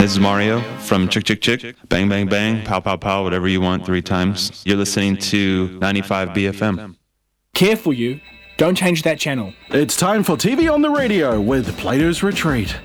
This is Mario from Chick Chick Chick. Bang Bang Bang, Pow Pow Pow, whatever you want 3 times. You're listening to 95 BFM. Careful you, don't change that channel. It's time for TV on the radio with Plato's Retreat.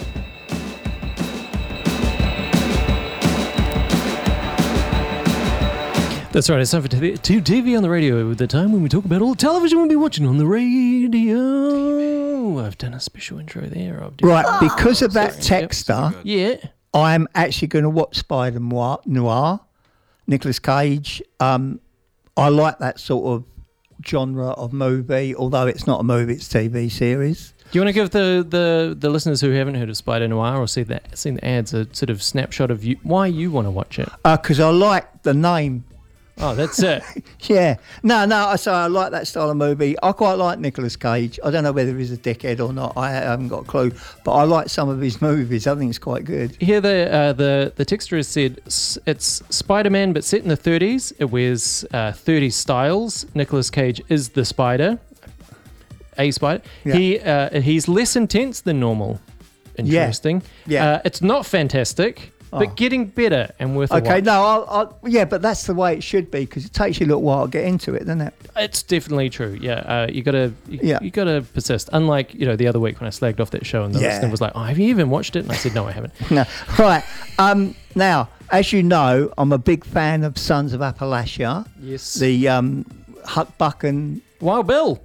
That's right, it's time for TV on the radio, the time when we talk about all the television we'll be watching on the radio. I've done a special intro there. Right, because of that texter, Yeah. I'm actually going to watch Spider Noir, Nicolas Cage. I like that sort of genre of movie, although it's not a movie, it's a TV series. Do you want to give the listeners who haven't heard of Spider Noir or seen the ads a sort of snapshot of why you want to watch it? Because I like the name. Oh, that's it. Yeah. No, so I like that style of movie. I quite like Nicolas Cage. I don't know whether he's a dickhead or not. I haven't got a clue. But I like some of his movies. I think it's quite good. Here the texter has said it's Spider-Man but set in the 30s. It wears 30 styles. Nicolas Cage is the spider. A spider. Yeah. He's less intense than normal. Interesting. Yeah. It's not fantastic. But getting better and worth a watch. Okay, no, yeah, but that's the way it should be because it takes you a little while to get into it, doesn't it? It's definitely true. Yeah, you gotta persist. Unlike the other week when I slagged off that show and the listener was like, "Oh, have you even watched it?" And I said, "No, I haven't." No, right. Now, as you know, I'm a big fan of Sons of Appalachia. Yes. The Huck Buck and Wild Bill,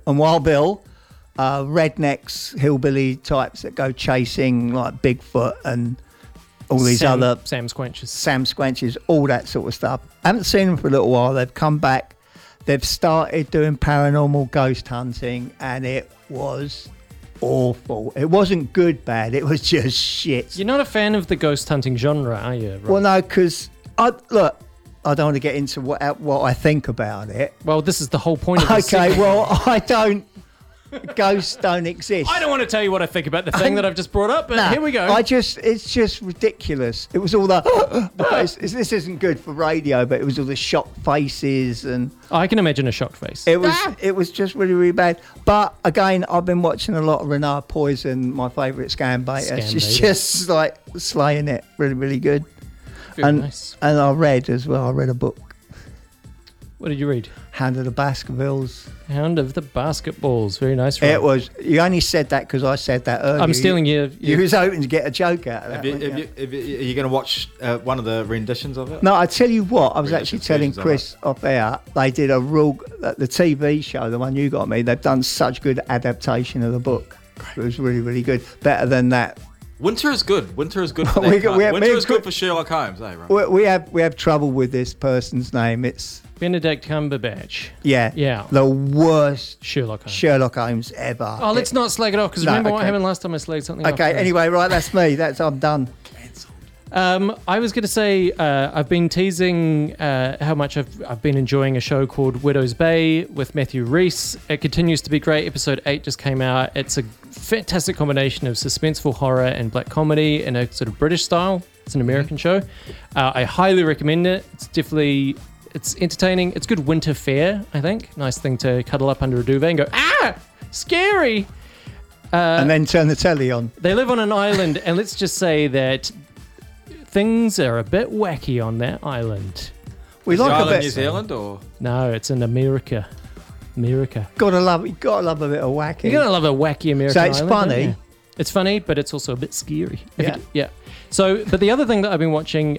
rednecks, hillbilly types that go chasing like Bigfoot and all these other Sam Squanches, all that sort of stuff. I haven't seen them for a little while. They've come back. They've started doing paranormal ghost hunting, and it was awful. It wasn't good, bad. It was just shit. You're not a fan of the ghost hunting genre, are you? Rob? Well, no, because I don't want to get into what I think about it. Well, this is the whole point of this Okay, segment. well, I don't. Ghosts don't exist. I don't want to tell you what I think about the thing that I've just brought up, but here we go. It's just ridiculous. It was all the this isn't good for radio, but it was all the shocked faces and I can imagine a shocked face. it was just really, really bad. But again, I've been watching a lot of Renard Poison, my favourite scam baiter. She's just like slaying it, really, really good. Very nice. And I read as well. I read a book. What did you read? Hound of the Baskervilles. Hound of the Basketballs. Very nice. Rob. It was. You only said that because I said that earlier. I'm stealing you. You was hoping to get a joke out of that. Are you going to watch one of the renditions of it? No, I tell you what. I was actually telling Chris off air. They did the TV show, the one you got me. They've done such good adaptation of the book. It was really, really good. Better than that. Winter is good. Winter is good for Winter is good for Sherlock Holmes, eh, right? We have trouble with this person's name. It's Benedict Cumberbatch. Yeah. The worst Sherlock Holmes ever. Oh, let's not slag it off because remember what happened last time I slagged something off. Okay, anyway, right, that's me. I'm done. I was going to say I've been teasing how much I've been enjoying a show called Widow's Bay with Matthew Rhys. It continues to be great. Episode 8 just came out. It's a fantastic combination of suspenseful horror and black comedy in a sort of British style. It's an American show. I highly recommend it. It's entertaining. It's good winter fare, I think. Nice thing to cuddle up under a duvet and go, scary. And then turn the telly on. They live on an island, and let's just say that things are a bit wacky on that island. Is the island New Zealand or? No, it's in America. Gotta love a bit of wacky. You gotta love a wacky American So it's island, funny. don't you? It's funny, but it's also a bit scary. Yeah. So, but the other thing that I've been watching,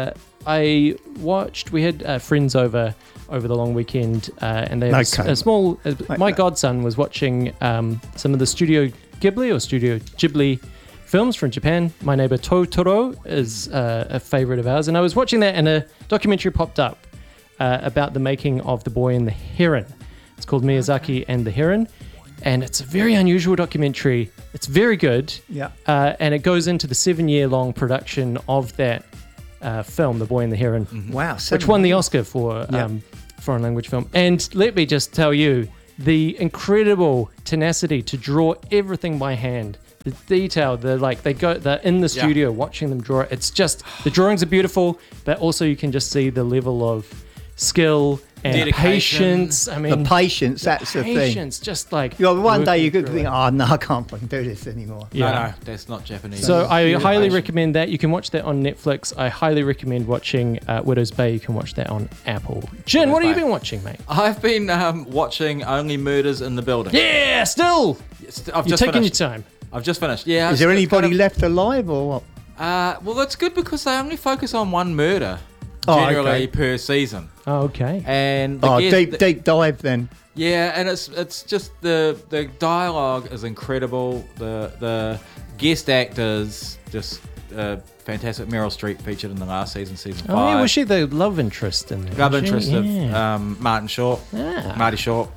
we had friends over the long weekend, and they have a small. My godson was watching some of the Studio Ghibli films from Japan. My Neighbor Totoro is a favorite of ours, and I was watching that, and a documentary popped up about the making of The Boy and the Heron. It's called Miyazaki and the Heron, and it's a very unusual documentary. It's very good, and it goes into the 7-year-long production of that film, The Boy and the Heron. Mm-hmm. Wow, which won the Oscar for foreign language film. And let me just tell you, the incredible tenacity to draw everything by hand. The detail, they're in the studio watching them draw. It's just, the drawings are beautiful, but also you can just see the level of skill and dedication. patience. I mean, The patience, that's the thing. patience, just like One day you working could think, through it. oh, no, I can't fucking do this anymore. No, that's not Japanese. So I highly Patient. recommend that. You can watch that on Netflix. I highly recommend watching Widow's Bay. You can watch that on Apple. Jin, what have you Bay. been watching, mate? I've been watching Only Murders in the Building. Yeah, still. I've You're just taking finished. your time. I've just finished. Yeah. Is there anybody left alive or what? Well, it's good because they only focus on one murder Oh, generally okay. per season, Oh, okay. and Deep dive then. Yeah, and it's just the dialogue is incredible. The guest actors just fantastic. Meryl Streep featured in the last season 5. Oh, yeah, was she the love interest in there? Love wasn't she? interest Yeah. of Martin Short, Ah. Marty Short,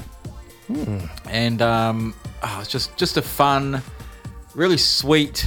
and it's just a fun, really sweet,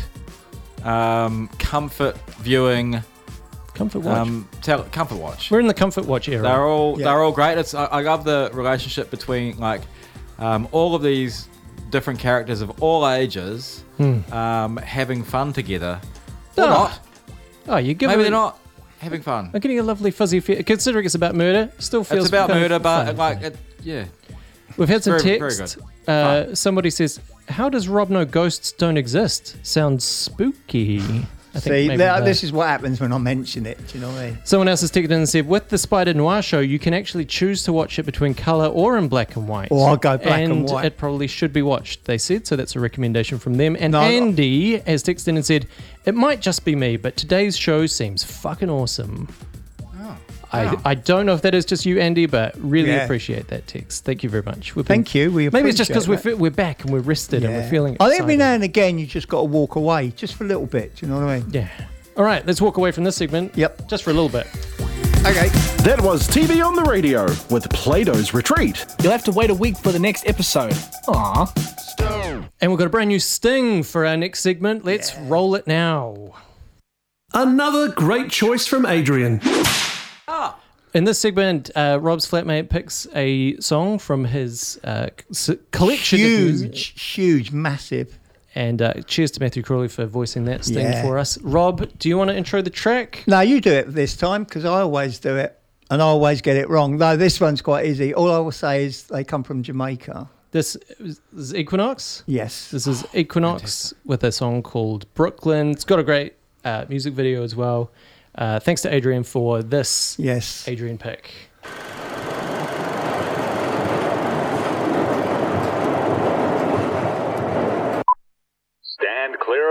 comfort viewing, Comfort watch. comfort watch. We're in the comfort watch era. They're all great. I love the relationship between all of these different characters of all ages having fun together. Or Oh. not. Oh, you give Maybe it. they're not having fun. I'm getting a lovely fuzzy feel. Considering it's about murder, still feels. It's about kind of murder, but fun. yeah. We've had some very, very text. good. Somebody says, "How does Rob know ghosts don't exist?" Sounds spooky. I think See, maybe this is what happens when I mention it. Do you know what I mean? Someone else has ticked in and said, with the Spider Noir show, you can actually choose to watch it between colour or in black and white. Or I'll go black and white. It probably should be watched, they said, so that's a recommendation from them. And No, Andy has texted in and said, it might just be me, but today's show seems fucking awesome. I don't know if that is just you, Andy, but really Yeah. appreciate that text. Thank you very much. Thank you. We Maybe it's just because appreciate we're back and we're rested and we're feeling I excited. think every now and again you just got to walk away, just for a little bit. Do you know what I mean? Yeah. All right, let's walk away from this segment. Yep. Just for a little bit. Okay. That was TV on the Radio with Plato's Retreat. You'll have to wait a week for the next episode. Aww. And we've got a brand new sting for our next segment. Let's roll it now. Another great choice from Adrian. In this segment, Rob's flatmate picks a song from his collection of music. Huge, massive. And cheers to Matthew Crawley for voicing that sting Yeah. for us. Rob, do you want to intro the track? No, you do it this time because I always do it and I always get it wrong. No, this one's quite easy. All I will say is they come from Jamaica. This is Equinox. Yes. This is Equinox with a song called Brooklyn. It's got a great music video as well. Thanks to Adrian for this Yes. Adrian pick.